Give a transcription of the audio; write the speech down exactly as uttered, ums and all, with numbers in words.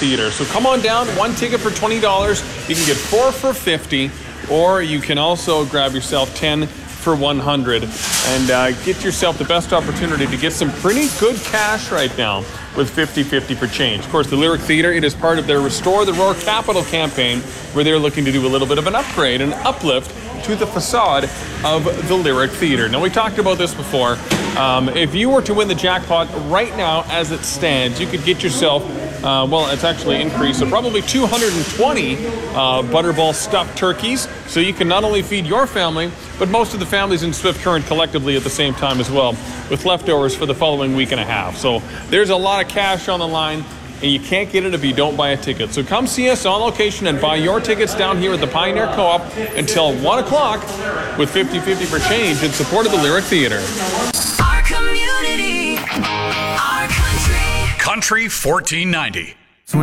Theatre. So come on down, one ticket for twenty dollars. You can get four for fifty dollars, or you can also grab yourself ten for one hundred dollars and uh, get yourself the best opportunity to get some pretty good cash right now with fifty fifty for change. Of course, the Lyric Theatre, it is part of their Restore the Roar Capital campaign, where they're looking to do a little bit of an upgrade, an uplift to the facade of the Lyric Theatre. Now, we talked about this before. Um, if you were to win the jackpot right now as it stands, you could get yourself, uh, well, it's actually increased, so probably two hundred twenty uh, Butterball stuffed turkeys, so you can not only feed your family, but most of the families in Swift Current collectively at the same time as well, with leftovers for the following week and a half. So there's a lot of cash on the line, and you can't get it if you don't buy a ticket. So come see us on location and buy your tickets down here at the Pioneer Co-op until one o'clock with fifty fifty for change in support of the Lyric Theatre. Our community, our country. Country fourteen ninety.